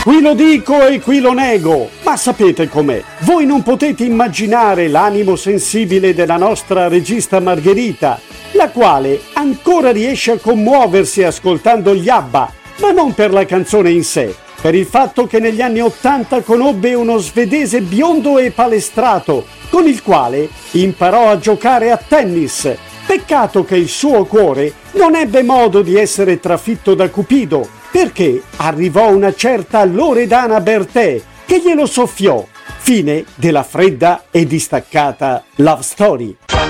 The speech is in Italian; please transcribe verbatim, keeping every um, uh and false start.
Qui lo dico e qui lo nego, ma sapete com'è? Voi non potete immaginare l'animo sensibile della nostra regista Margherita, la quale ancora riesce a commuoversi ascoltando gli ABBA, ma non per la canzone in sé, per il fatto che negli anni Ottanta conobbe uno svedese biondo e palestrato, con il quale imparò a giocare a tennis. Peccato che il suo cuore non ebbe modo di essere trafitto da Cupido, perché arrivò una certa Loredana Bertè che glielo soffiò. Fine della fredda e distaccata love story.